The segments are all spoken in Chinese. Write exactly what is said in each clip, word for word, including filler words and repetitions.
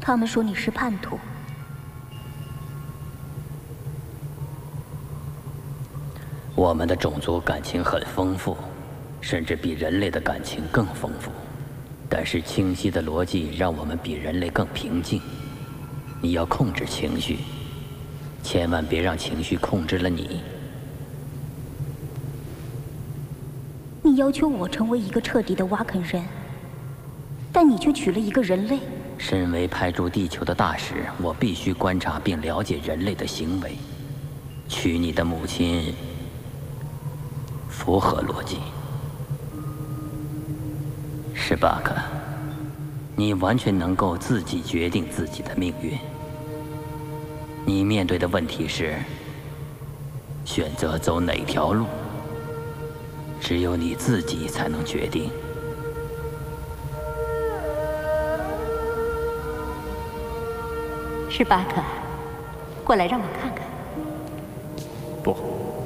他们说你是叛徒。 我们的种族感情很丰富，甚至比人类的感情更丰富。但是清晰的逻辑让我们比人类更平静。你要控制情绪，千万别让情绪控制了你。 你要求我成为一个彻底的瓦肯人，但你却娶了一个人类。 身为派驻地球的大使，我必须观察并了解人类的行为。娶你的母亲符合逻辑。史巴克，你完全能够自己决定自己的命运。你面对的问题是选择走哪条路，只有你自己才能决定。 史巴克，过来让我看看。 不。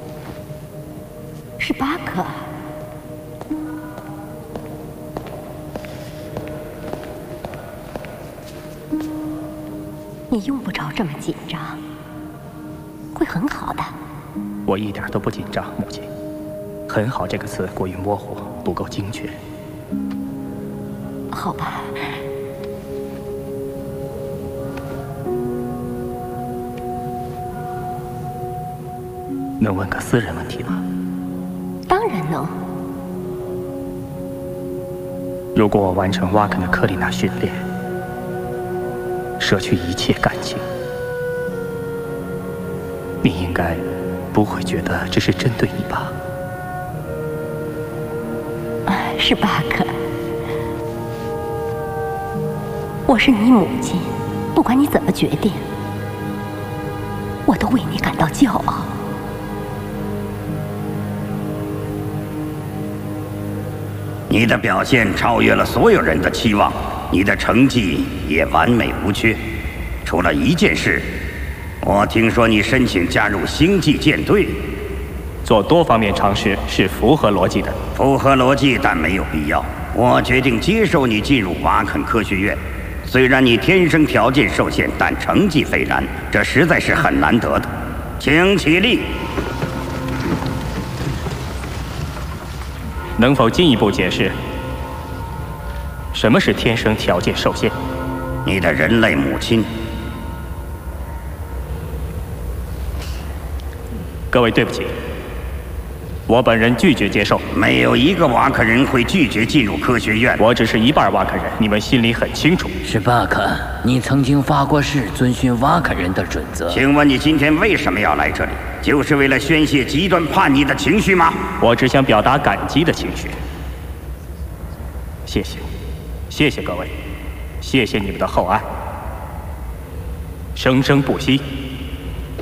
史巴克。你用不着这么紧张，会很好的。 我一点都不紧张，母亲。很好这个词过于模糊，不够精确。 好吧。 能问个私人问题吗？ 当然能。 如果我完成瓦肯的克里娜训练，舍去一切感情，你应该不会觉得这是针对你吧？ 史巴克，我是你母亲，不管你怎么决定，我都为你感到骄傲。 你的表现超越了所有人的期望，你的成绩也完美无缺，除了一件事，我听说你申请加入星际舰队。 做多方面尝试是符合逻辑的。 符合逻辑，但没有必要。我决定接受你进入瓦肯科学院。虽然你天生条件受限，但成绩斐然，这实在是很难得的。请起立。 能否进一步解释，什么是天生条件受限？ 你的人类母亲。 各位，对不起，我本人拒绝接受。 没有一个瓦肯人会拒绝进入科学院。 我只是一半瓦肯人，你们心里很清楚。 史巴克，你曾经发过誓遵循瓦肯人的准则。 请问你今天为什么要来这里？就是为了宣泄极端叛逆的情绪吗？ 我只想表达感激的情绪。谢谢，谢谢各位，谢谢你们的厚爱，生生不息。